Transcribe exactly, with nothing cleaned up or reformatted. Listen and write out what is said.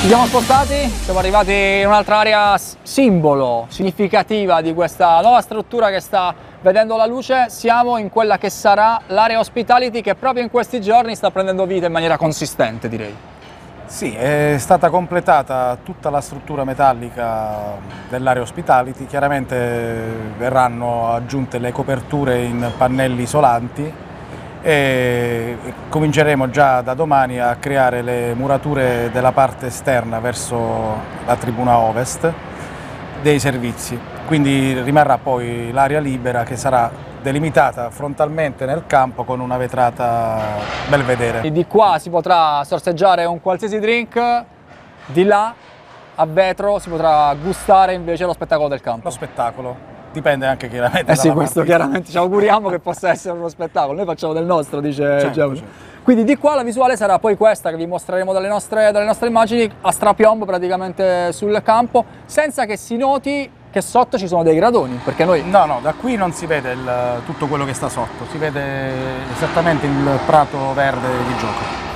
Ci siamo spostati, siamo arrivati in un'altra area simbolo, significativa di questa nuova struttura che sta vedendo la luce. Siamo in quella che sarà l'area hospitality, che proprio in questi giorni sta prendendo vita in maniera consistente, direi. Sì, è stata completata tutta la struttura metallica dell'area hospitality, chiaramente verranno aggiunte le coperture in pannelli isolanti e cominceremo già da domani a creare le murature della parte esterna verso la tribuna ovest dei servizi, quindi rimarrà poi l'area libera che sarà delimitata frontalmente nel campo con una vetrata belvedere. E di qua si potrà sorseggiare un qualsiasi drink, di là a vetro si potrà gustare invece lo spettacolo del campo. Lo spettacolo. Dipende anche chiaramente Eh sì, dalla questo partita. chiaramente ci auguriamo che possa essere uno spettacolo, noi facciamo del nostro, dice Certo, Giacomo. certo. Quindi di qua la visuale sarà poi questa che vi mostreremo dalle nostre, dalle nostre immagini, a strapiombo praticamente sul campo, senza che si noti che sotto ci sono dei gradoni, perché noi... No, no, da qui non si vede il- tutto quello che sta sotto, si vede esattamente il prato verde di gioco.